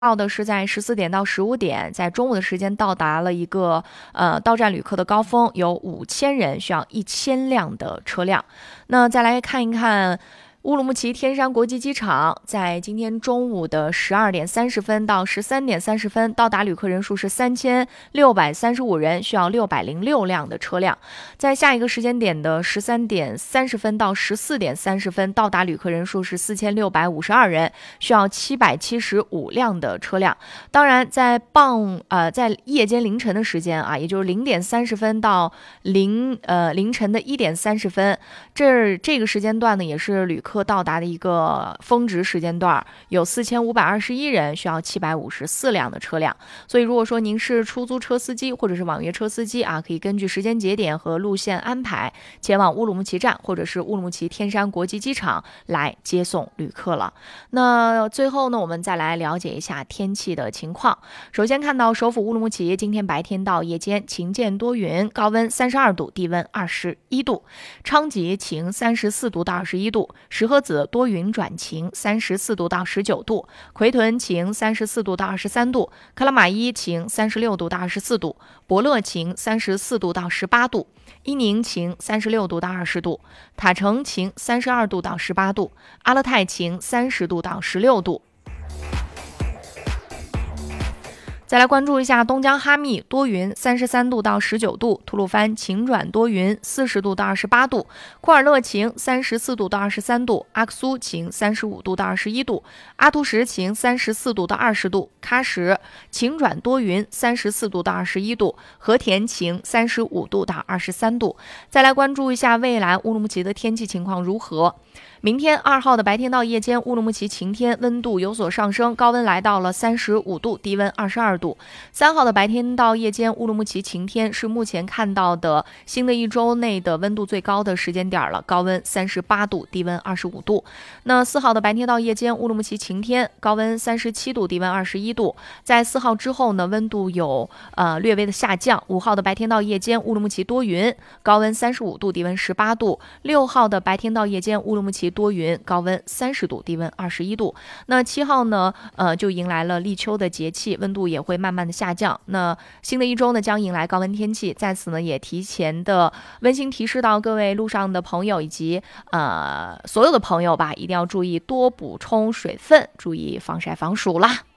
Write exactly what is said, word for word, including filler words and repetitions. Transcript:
到的是在十四点到十五点，在中午的时间到达了一个呃到站旅客的高峰，有五千人，需要一千辆的车辆。那再来看一看。乌鲁木齐天山国际机场在今天中午的十二点三十分到十三点三十分到达旅客人数是三千六百三十五人，需要六百零六辆的车辆。在下一个时间点的十三点三十分到十四点三十分到达旅客人数是四千六百五十二人，需要七百七十五辆的车辆。当然，在傍呃在夜间凌晨的时间啊，也就是零点三十分到零呃凌晨的一点三十分，这这个时间段呢，也是旅客到达的一个峰值时间段，有四千五百二十一人，需要七百五十四辆的车辆。所以如果说您是出租车司机或者是网约车司机啊，可以根据时间节点和路线安排前往乌鲁木齐站或者是乌鲁木齐天山国际机场来接送旅客了。那最后呢，我们再来了解一下天气的情况。首先看到首府乌鲁木齐今天白天到夜间晴间多云，高温三十二度，低温二十一度。昌吉晴三十四度到二十一度，石河子多云转晴三十四度到十九度，奎屯晴三十四度到二十三度，克拉玛依晴三十六度到二十四度，博乐晴三十四度到十八度，伊宁晴三十六度到二十度，塔城晴三十二度到十八度，阿勒泰晴三十度到十六度。再来关注一下东江哈密多云三十三度到十九度，吐鲁番晴转多云四十度到二十八度，库尔勒晴三十四度到二十三度，阿克苏晴三十五度到二十一度，阿图什晴三十四度到二十度，喀什晴转多云三十四度到二十一度，和田晴三十五度到二十三度。再来关注一下未来乌鲁木齐的天气情况如何。明天二号的白天到夜间，乌鲁木齐晴天，温度有所上升，高温来到了三十五度，低温二十二度。三号的白天到夜间，乌鲁木齐晴天，是目前看到的新的一周内的温度最高的时间点了，高温三十八度，低温二十五度。那四号的白天到夜间，乌鲁木齐晴天，高温三十七度，低温二十一度。在四号之后呢，温度有呃略微的下降。五号的白天到夜间，乌鲁木齐多云，高温三十五度，低温十八度。六号的白天到夜间，乌鲁木齐多云，高温三十度，低温二十一度。那七号呢，呃，就迎来了立秋的节气，温度也会慢慢的下降。那新的一周呢，将迎来高温天气，在此呢，也提前的温馨提示到各位路上的朋友以及呃所有的朋友吧，一定要注意多补充水分，注意防晒防暑啦。